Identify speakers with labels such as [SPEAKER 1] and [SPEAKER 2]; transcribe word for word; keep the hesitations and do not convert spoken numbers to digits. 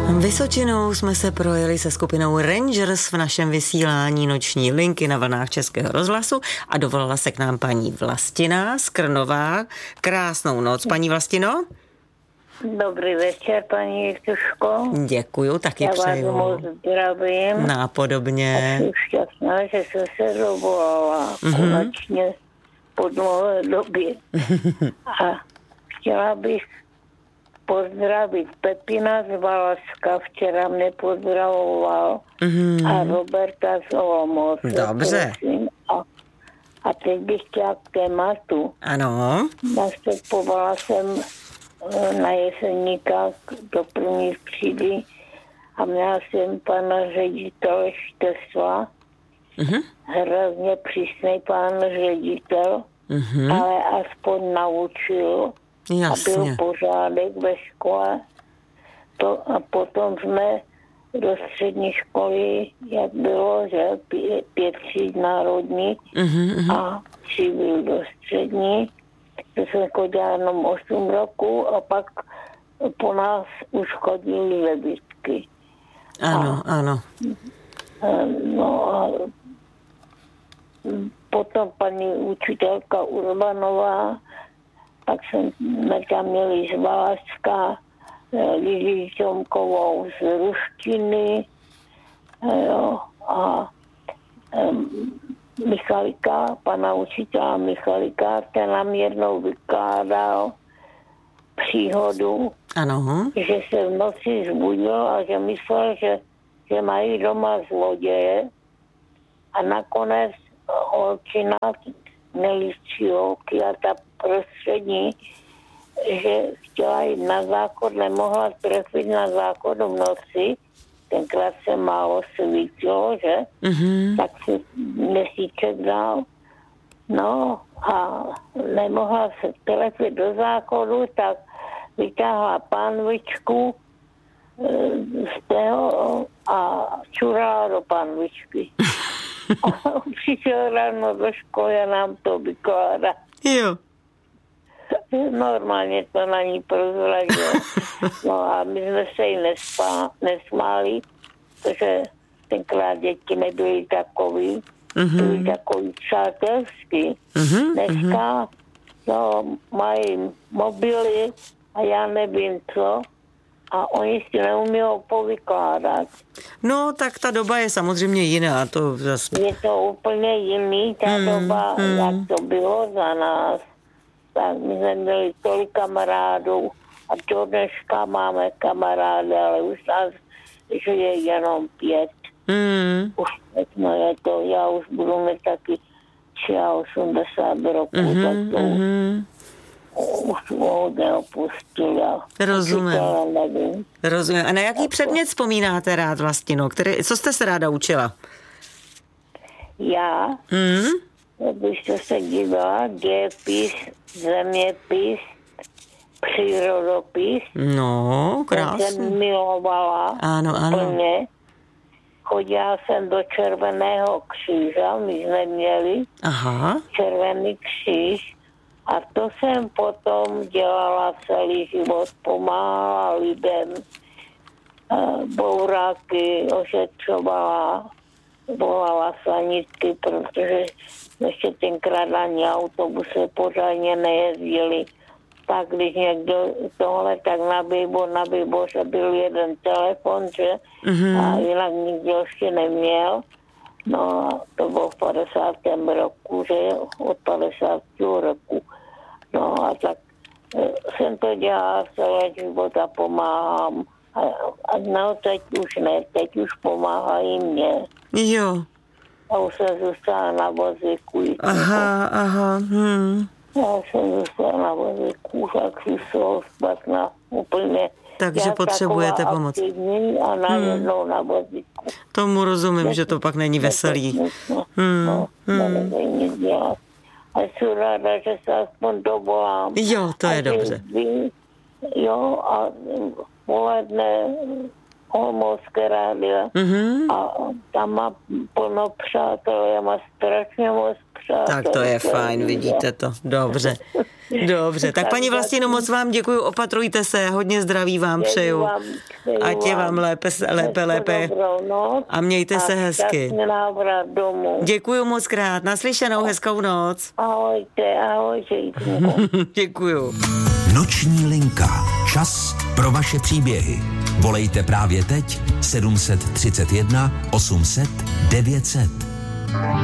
[SPEAKER 1] Vysočinou jsme se projeli se skupinou Rangers v našem vysílání Noční linky na vlnách Českého rozhlasu a dovolala se k nám paní Vlastina z Krnova. Krásnou noc, paní Vlastino.
[SPEAKER 2] Dobrý večer, paní Jirtuško.
[SPEAKER 1] Děkuju, taky
[SPEAKER 2] Já
[SPEAKER 1] přeju.
[SPEAKER 2] Já vás moc zdravím.
[SPEAKER 1] Nápodobně.
[SPEAKER 2] A jsem šťastná, že jsem se dovolala mm-hmm. konečně po dlouhé době. A chtěla bych pozdravit Pepina z Valašska, včera mě pozdravoval, mm-hmm. a Roberta z Olomouce.
[SPEAKER 1] Dobře.
[SPEAKER 2] A, a teď bych chtěla k tématu.
[SPEAKER 1] Ano.
[SPEAKER 2] Nastupovala jsem na Jeseníka do první třídy a měla jsem pana ředitele Štesla. Mm-hmm. Hrozně přísný pan ředitel, mm-hmm. ale aspoň naučil. Jasně. A byl pořádek ve škole. To, a potom jsme do střední školy, jak bylo, že pě, pět tříd národní mm-hmm. a tři byl do střední. To jsem chodila jenom osm roku a pak po nás už chodili lebičky.
[SPEAKER 1] Ano, a, ano.
[SPEAKER 2] No a potom paní učitelka Urbanová, pak jsme tam měli z Valašska Lizi Čomkovou z ruštiny, jo, a um, Michalika, pana učitela Michalika, ten nám jednou vykládal příhodu, ano. Že se v noci zbudil a že myslel, že, že mají doma zloděje a nakonec holčina, nelistší holky a ta prostřední, že chtěla jít na záchod, nemohla trefit na záchod v noci, tenkrát se málo svítilo, že? Mm-hmm. Tak si měsíček dal. No a nemohla se trefit do záchodu, tak vytáhla pánvičku z toho a čurala do pánvičky. A přišel ráno do školy a nám to vykládá.
[SPEAKER 1] Jo.
[SPEAKER 2] Normálně to na ní prozradil. No a my jsme se jí nespá, nesmáli, protože tenkrát děti nebyly takový, mm-hmm. byly takový přátelský. Mm-hmm. Dneska no, mají mobily a já nevím co a oni si neumějí povykládat.
[SPEAKER 1] No, tak ta doba je samozřejmě jiná. To zase...
[SPEAKER 2] Je to úplně jiný, ta mm, doba, mm. jak to bylo za nás. Tak my jsme měli tolik kamarádů a do dneška máme kamarády, ale už nás žije jenom pět. Mm. Už no je to, já už budu mít taky osmdesát roku, mm-hmm, tak to mm-hmm. už hodně opustila.
[SPEAKER 1] Rozumím. Rozumím. A na jaký předmět vzpomínáte rád vlastně? No? Který, co jste se ráda učila?
[SPEAKER 2] Já? Mm? Když to se dívala, dějepis, zeměpis, přírodopis.
[SPEAKER 1] No, krásně.
[SPEAKER 2] Jsem milovala.
[SPEAKER 1] Ano, ano.
[SPEAKER 2] Plně. Chodila jsem do Červeného kříže, my jsme měli. Aha. Červený kříž. A to jsem potom dělala celý život, pomáhala lidem. Bouráky ošetřovala, volala sanitky, protože ještě tenkrát ani autobusy pořádně nejezdili. Tak když někdo tohle, tak na Bibo, na Bibo, že byl jeden telefon, že? Mm-hmm. A jinak nikdo ještě neměl. No to bylo v padesátém roku, že? Od padesátého roku. No a tak jsem to dělala celý život a pomáhám. A, a no teď už ne, teď už pomáhají mě.
[SPEAKER 1] Jo.
[SPEAKER 2] A už jsem zůstala na vozíku.
[SPEAKER 1] Aha, aha, hm.
[SPEAKER 2] Já jsem zůstala na vozíku, tak si šlo špatná úplně.
[SPEAKER 1] Takže já potřebujete pomoc.
[SPEAKER 2] A najednou hmm. na vozíku.
[SPEAKER 1] Tomu rozumím, že to pak není veselý.
[SPEAKER 2] Hmm. No, hmm. nic dělat. A jsem ráda, že se aspoň dovolám.
[SPEAKER 1] Jo, to je a dobře.
[SPEAKER 2] Vy, jo, a poledne Olomoucké rádia mm-hmm. a tam má plno přátel, já má strašně moc
[SPEAKER 1] Tak to je fajn, vidíte to. Dobře. Dobře, tak paní Vlastino, moc vám děkuju, opatrujte se, hodně zdraví vám přeju. Ať je vám lépe, lépe, lépe. A mějte se hezky. Děkuju moc krát, naslyšenou, hezkou noc.
[SPEAKER 2] Ahojte, ahojte.
[SPEAKER 1] Děkuju.
[SPEAKER 3] Noční linka. Čas pro vaše příběhy. Volejte právě teď sedm set třicet jedna osm set devět set.